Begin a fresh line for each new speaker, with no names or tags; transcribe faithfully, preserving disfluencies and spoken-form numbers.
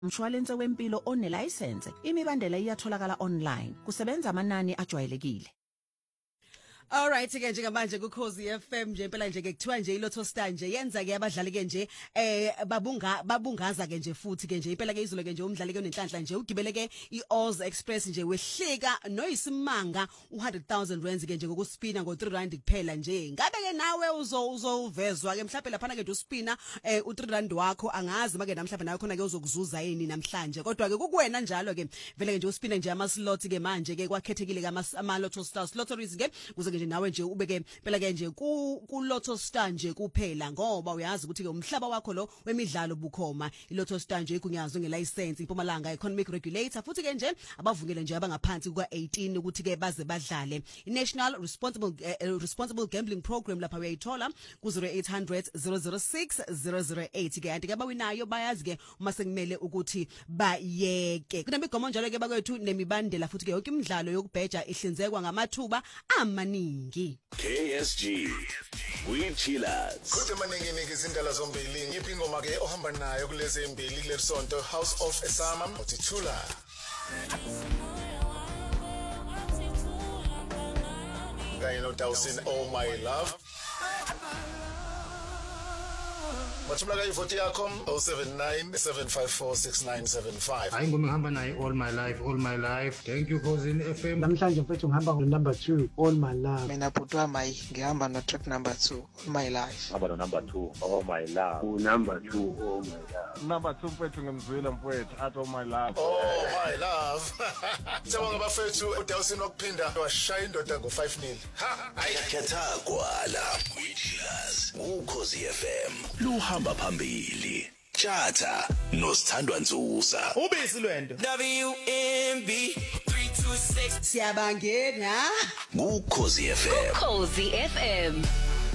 Umshwalense wempilo onelicense, imibandela iyatholakala online. Kusebenza amanani ajwayelekile.
All right ke njengamanje ku Khosi F M nje impela nje ke kuthiwa nje iLotto Star nje yenza ke abadlali ke nje eh babunga babungaza ke nje futhi ke nje impela ke izolo ke nje umdlali ke onenhlanhla nje ugibele ke iOz Express nje wehlika noyisimanga u one hundred thousand rands ke nje ngokuspina ngo three rand kuphela nje ngabe ke nawe uzo uzovezwa ke mhlawumbe lapha ke uspina eh u three rand wakho angazi make namhlanje nawe khona ke uzokuzuza yini namhlanje kodwa ke kukuwena njalo ke vele ke nje uspina nje ama slots ke manje ke kwakhethekile ke ama Lotto Stars lotteries ke kuze ke nawe nje ubeke phela ke nje ku ku Lotto Star nje kuphela ngoba uyazi ukuthi ke umhlaba wakho lo wemidlalo bukhoma iLotto Star nje ikunyazwe ngelicense iMpumalanga Economic Regulator futhi ke nje abavungile nje abangaphansi kuka eighteen ukuthi ke baze badlale iNational Responsible uh, Responsible Gambling Program lapha uyayithola ku zero eight hundred zero zero six zero zero eight ke kanti ke bawinayo bayazi ke uma sekumele ukuthi bayeke kunemigomo njalo ke bakwethu nemibandela futhi ke yonke imidlalo yokubheja ihlinzekwa ngamathuba amaningi
K S G We Chillers
Kude maningi niki izindala zombili ngiphi ingoma ke ohamba nayo kulezi imbili kuleli sonto House of Esama Otithula Kanye no Dawson Oh My Love Mathumla ka ivoti yakho oh seven nine seven five four six nine seven five
Hayi ngoma ngihamba naye all my life all my life thank you Khosi F M
namhlanje mfethu ngihamba ngo number two all my life
mina bhutwa mayi ngihamba no track number two all my life
ngihamba no number two all my life
u number two all my life
number two mfethu ngemzwile mfethu at all my life
oh my love Sawanga bafethu uDawson wakuphinda washaya indoda ngo five nil ha
ayikhetha kwala We Chillers ku Khosi F M luhamba phambili Chatha noSithandwa Nzusa
ubisi lwendo
W M B three two six siyabangena
ku Khosi F M
Khosi F M